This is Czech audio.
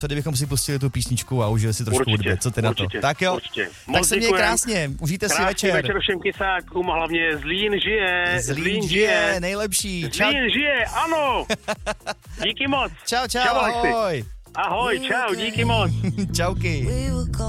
kdybychom si pustili tu písničku a užili si trošku hudby. Co ty na to? Tak jo, tak se měj krásně, užijte si večer. Večer všem kysákům a hlavně Zlín žije. Zlín žije, nejlepší. Zlín žije, ano. Díky moc. Čau, ahoj. Ahoj, čau, díky moc. Čauky.